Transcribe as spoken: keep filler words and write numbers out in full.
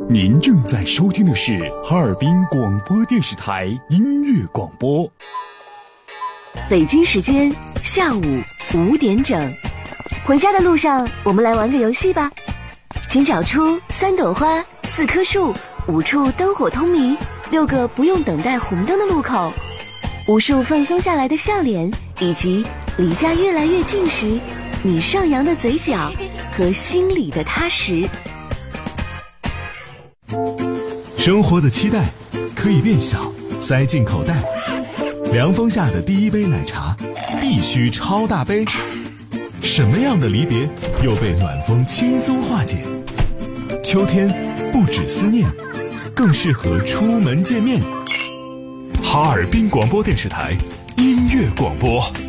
您正在收听的是哈尔滨广播电视台音乐广播。 北京时间下午五点整，回家的路上，我们来玩个游戏吧。请找出三朵花、四棵树、五处灯火通明、六个不用等待红灯的路口，无数放松下来的笑脸，以及离家越来越近时，你上扬的嘴角和心里的踏实。 生活的期待可以变小，塞进口袋。凉风下的第一杯奶茶必须超大杯。什么样的离别又被暖风轻松化解？秋天不止思念，更适合出门见面。 哈尔滨广播电视台音乐广播。